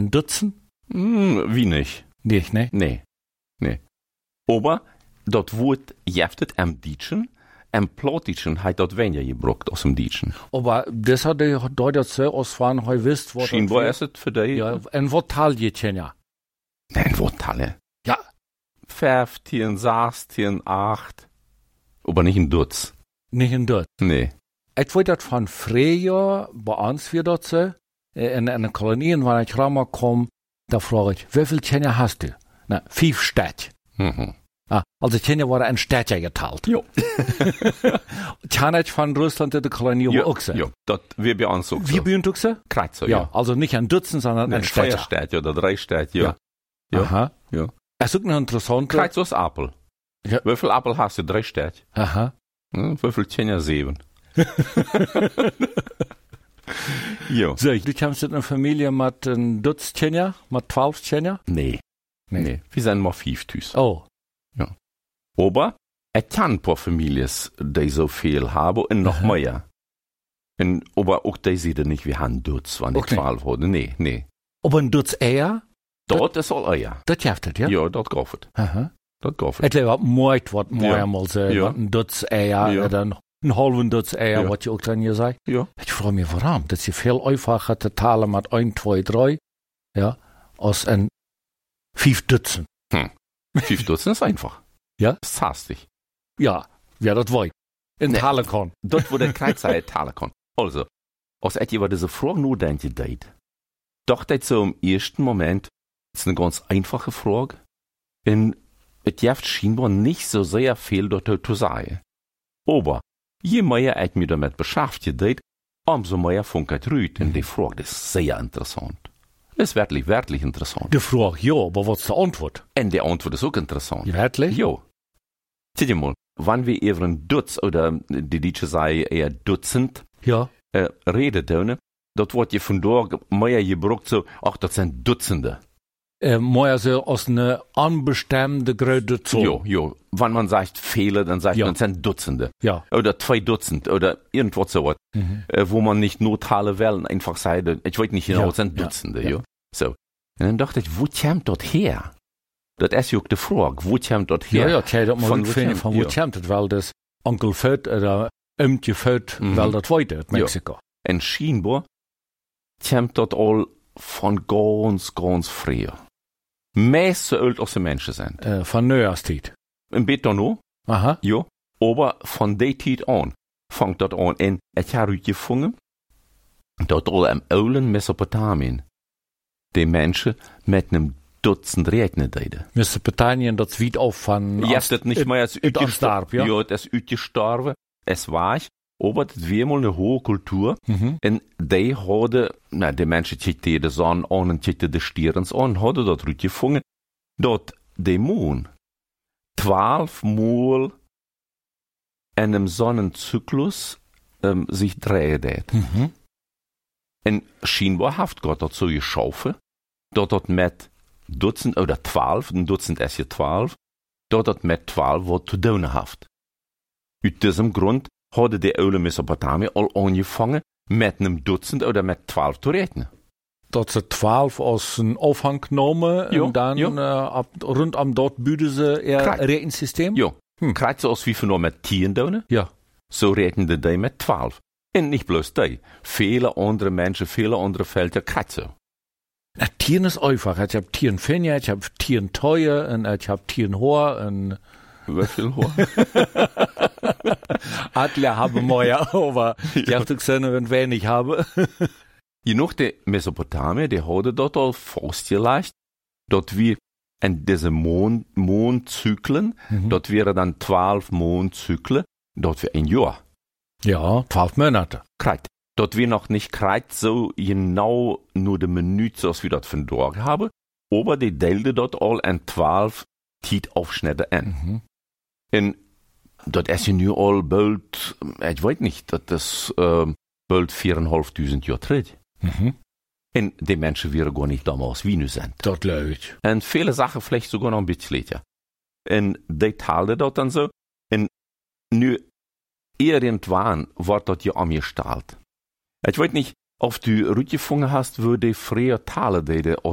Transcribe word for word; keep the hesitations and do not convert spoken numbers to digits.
Ein Dutzend? Hm, wie nicht? Nicht, ne? Nee, nee. Aber dort wird jeftet am Dietschen, am Plotitschen hat dort weniger gebraucht aus dem Dietschen. Aber das hat er deutlich so ausfahren, heu wisst, was Scheinbar ist es für dich. Ja, ein Wortal geht ja. Nein, Wortale. Ja. fünfzehn, sechzehn, acht. Aber nicht ein Dutz. Nicht in dort. Nee. Ich wollte das von früher, bei uns wir dort so, in einer Kolonie, wenn ich rauskomme, da frage ich, wie viel Tjenja hast du? Na, fünf Städte. Mhm. Ah, also Tjenja wurde ein Städtchen geteilt. Jo. Tjenja von Russland in der Kolonie Jo, auch so. jo, das wir bei uns auch Wie so. bei uns auch so? Kreuzer, Ja, ja. also nicht ein Dutzend, sondern Nee, ein Städtchen. vier Städte oder drei Städte, ja. Ja. Ja. Aha. Ja. Es ist auch noch interessant. Kreuz aus Apel. Ja. Wie viel Apel hast du? Drei Städte. Aha. Hm, wie viel Tjenja? Sieben. Jo. So, du kommst in eine Familie mit ein Dutzend Tjenja, mit zwölf Tjenja? Nee. Nee. Nee. Wir sind mal fünf Tüs. Oh. Aber ich kann ein paar Familien, die so viel haben und noch Aha. mehr. Und, aber auch die sehen nicht wie ein Dutz, wenn ich Okay. zwölf wurde. Nee, nee. Aber ein Dutzend Eier? Dort ist all Eier. Das hilft es, ja? Ja, dort kauft es. Aha. Dort kauft es. Ich glaube, moit wat mooi Ja. mal so, Ja. wat een Dutz Eier, Ja. dann ein halben Dutz Eier, Ja. wat je ook dan hier zei. Ja. Ich frage mich, warum? Das ist viel einfacher zu teilen mit eins, zwei, drei, ja, als ein fünf Dutzend. Fünf Dutzend ist einfach. Ja? Das ist hastig. Ja, wer das weiß. In Nee. teilen kann. Dort, wo der Kreuz sei, teilen kann. Also, als ich über diese Frage nur denke, dachte ich so im ersten Moment, das ist eine ganz einfache Frage. Und es gibt scheinbar nicht so sehr viel dort zu sagen. Aber, je mehr ich mich damit beschäftigt, umso mehr funkelt rüht. Und die Frage ist sehr interessant. Ist wirklich, wirklich interessant. Die Frage, ja, aber was ist die Antwort? Und die Antwort ist auch interessant. Wirklich? Jo. Seht ihr mal, wenn wir über ein Dutz oder die Deutsche sei eher Dutzend Ja. äh, reden, dann, dort wird je von dort mehr gebraucht so, ach, das sind Dutzende. Äh, mehr so aus einer unbestimmten Größe zu. Jo, jo. Wenn man sagt Fehler, dann sagt Ja. man, es sind Dutzende. Ja. Oder zwei Dutzend oder irgendwas so was, Mhm. äh, wo man nicht nur Tale wählen, einfach sagt, ich weiß nicht genau, Ja, es sind ja, Dutzende, ja. jo. So. Und dann dachte ich, wo kommt dort her? Das ist ja auch die Frage, wo kommt dort her? Ja, ja, ich hätte mal Von gut wo finden, kommt- von wo ja. kommt es, weil das Onkel Fett oder Ömtje Fett, Mhm. weil das weiter in Ja. Mexiko. En scheinbar kommt dort all von ganz, ganz früher. Meist so alt als die Menschen sind. Äh, von Neujahrszeit. Ein bisschen noch, Aha. ja, aber von der Zeit an fängt dort an. En ich habe gefunden, dort all im alten Mesopotamien, die Menschen mit einem Dutzend rechnen deden. Mesopotamien, das weit auf von... Je hebt het niet meer als het afstarb, ja? Ja, het is uitgestorven. Es war ich, aber das war mal eine hohe Kultur. Mhm. En die hadden, nou, de mensen kikten de zon aan en kikten de stierens aan, hadden dat uitgevonden, dat de maan twaalf maal in einem Sonnenzyklus ähm, sich drehen deed. Mhm. En scheinbar heeft Gott dat zo geschaffen, dat dat met Dutzend oder twaalf, een Dutzend is je twaalf, dat dat met twaalf wat te doen heeft. Uit diesem Grund hadden die oude Mesopotamie al angefangen met een Dutzend oder met twaalf te rekenen. Dat ze twaalf als een Aufhang genomen Ja, en dan ja. äh, ab, rondom dort büden ze ihr Kijk. Rekensysteem. Ja, Hm. krijgt zoals wie nur met tien doen, Ja. zo rekenen die met twaalf. En niet bloos die. Vele andere mensen, vele andere velden krijgt zo. Na, Tieren ist einfach. Ich hab Tieren Finja, ich hab Tieren Teuer und ich hab Tieren Hoher und Wie viel hoor? Adler haben mehr, aber ich hab gesehen, wenn wenig habe. Je nog de Mesopotamië, die hadden dat al vastgelegd, dat we in deze Mond, Mondzyklen, Mhm. dat wäre dann twaalf Mondzyklen, dat we een jaar Ja, zwölf Monate. krijgt. Dat we nog niet krijgt zo genau nur de minuut zoals we dat vandaag hebben, aber die deelden dat al in twaalf tijdafschnitten in. Mhm. En dat is je nu al bald, ik weet niet, dat is um, bald viereinhalfduizend jaar terug. Mhm. En die mensen waren gar nicht damals wie nu zijn. Dat leuk. En viele Sachen vielleicht sogar noch ein bisschen later. En die teilen dat dan zo. En nu, irgendwann wordt dat je omgesteld. Ich weiß nicht, ob du rückgefunden hast, wo die früher Tale deden